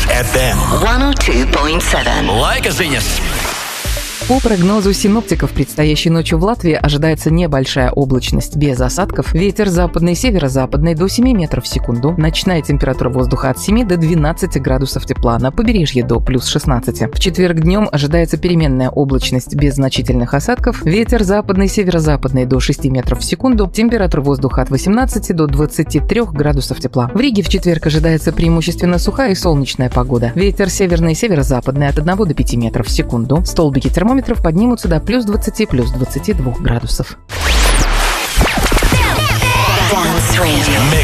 FM 102.7. Лайк-Зинес. По прогнозу синоптиков, предстоящей ночью в Латвии ожидается небольшая облачность без осадков, ветер западный, северо-западный до 7 метров в секунду, ночная температура воздуха от 7 до 12 градусов тепла, на побережье до плюс 16. В четверг днем ожидается переменная облачность без значительных осадков, ветер западный, северо-западный до 6 метров в секунду, температура воздуха от 18 до 23 градусов тепла. В Риге в четверг ожидается преимущественно сухая и солнечная погода, ветер северный, северо-западный от 1 до 5 метров в секунду, столбики термометров поднимутся до плюс 20, плюс 22 градусов. Dance Radio.